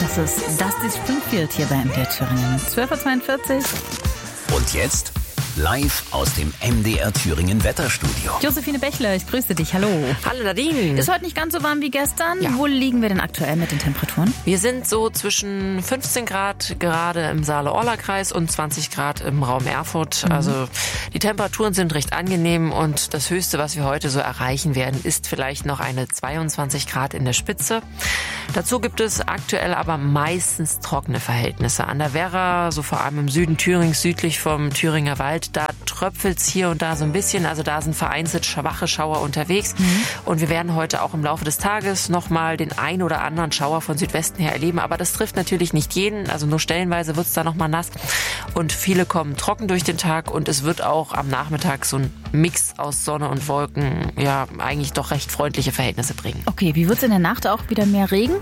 Das ist Dusty Springfield hier bei MDR Thüringen. 12.42 Uhr. Und jetzt live aus dem MDR Thüringen Wetterstudio. Josephine Bächler, ich grüße dich. Hallo. Hallo Nadine. Ist heute nicht ganz so warm wie gestern. Ja. Wo liegen wir denn aktuell mit den Temperaturen? Wir sind so zwischen 15 Grad gerade im Saale-Orla-Kreis und 20 Grad im Raum Erfurt. Also die Temperaturen sind recht angenehm und das Höchste, was wir heute so erreichen werden, ist vielleicht noch eine 22 Grad in der Spitze. Dazu gibt es aktuell aber meistens trockene Verhältnisse. An der Werra, so vor allem im Süden Thürings, südlich vom Thüringer Wald, da tröpfelt's hier und da so ein bisschen. Also da sind vereinzelt schwache Schauer unterwegs. Und wir werden heute auch im Laufe des Tages nochmal den ein oder anderen Schauer von Südwesten her erleben. Aber das trifft natürlich nicht jeden. Also nur stellenweise wird's da nochmal nass. Und viele kommen trocken durch den Tag. Und es wird auch am Nachmittag so ein Mix aus Sonne und Wolken, ja, eigentlich doch recht freundliche Verhältnisse bringen. Okay, wie wird's in der Nacht auch wieder mehr Regen?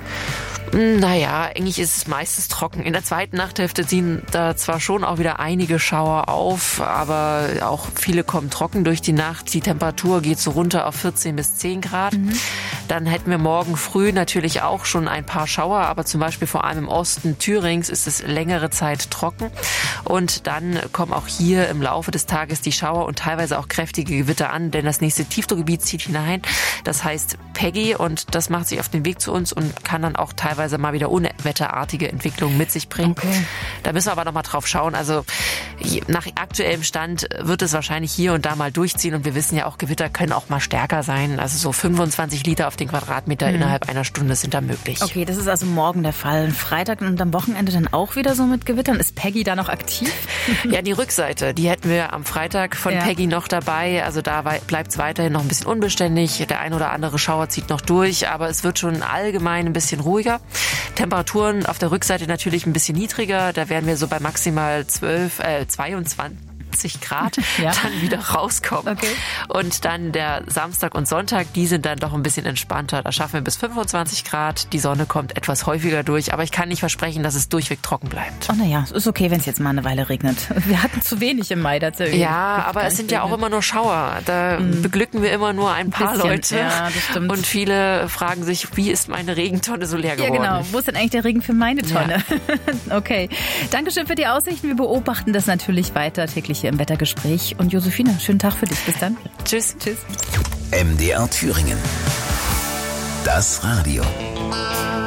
Naja, eigentlich ist es meistens trocken. In der zweiten Nachthälfte ziehen da zwar schon auch wieder einige Schauer auf, aber auch viele kommen trocken durch die Nacht. Die Temperatur geht so runter auf 14 bis 10 Grad. Dann hätten wir morgen früh natürlich auch schon ein paar Schauer, aber zum Beispiel vor allem im Osten Thürings ist es längere Zeit trocken. Und dann kommen auch hier im Laufe des Tages die Schauer und teilweise auch kräftige Gewitter an, denn das nächste Tiefdruckgebiet zieht hinein. Das heißt Peggy und das macht sich auf den Weg zu uns und kann dann auch teilweise mal wieder unwetterartige Entwicklungen mit sich bringen. Okay. Da müssen wir aber noch mal drauf schauen. Also nach aktuellem Stand wird es wahrscheinlich hier und da mal durchziehen und wir wissen ja auch, Gewitter können auch mal stärker sein. Also so 25 Liter auf den Quadratmeter innerhalb einer Stunde sind da möglich. Okay, das ist also morgen der Fall. Freitag und am Wochenende dann auch wieder so mit Gewittern. Ist Peggy da noch aktiv? Ja, die Rückseite, die hätten wir am Freitag von Peggy noch dabei. Also da bleibt es weiterhin noch ein bisschen unbeständig. Der ein oder andere Schauer zieht noch durch, aber es wird schon allgemein ein bisschen ruhiger. Temperaturen auf der Rückseite natürlich ein bisschen niedriger. Da werden wir so bei maximal 22 Grad dann wieder rauskommen. Okay. Und dann der Samstag und Sonntag, die sind dann doch ein bisschen entspannter. Da schaffen wir bis 25 Grad. Die Sonne kommt etwas häufiger durch, aber ich kann nicht versprechen, dass es durchweg trocken bleibt. Oh naja, es ist okay, wenn es jetzt mal eine Weile regnet. Wir hatten zu wenig im Mai dazu. Ja, aber es sind ja auch immer nur Schauer. Da beglücken wir immer nur ein paar Leute. Ja, das stimmt. Und viele fragen sich, wie ist meine Regentonne so leer geworden? Ja, genau. Wo ist denn eigentlich der Regen für meine Tonne? Ja. Okay. Dankeschön für die Aussichten. Wir beobachten das natürlich weiter täglich hier im Wettergespräch. Und Josephine, schönen Tag für dich. Bis dann. Tschüss. Tschüss. MDR Thüringen. Das Radio.